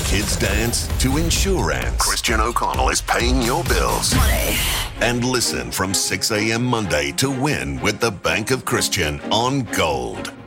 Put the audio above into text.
kids' dance to insurance, Christian O'Connell is paying your bills. Money. And listen from 6 a.m. Monday to win with the Bank of Christian on Gold.